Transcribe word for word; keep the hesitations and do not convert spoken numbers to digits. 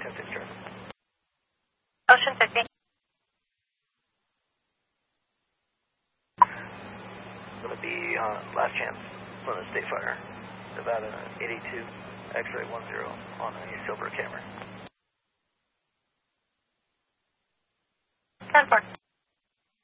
ten six Charlie. Ocean fifty. Going to be on last chance on the State Fire, Nevada eighty-two, X-ray one zero on a silver camera.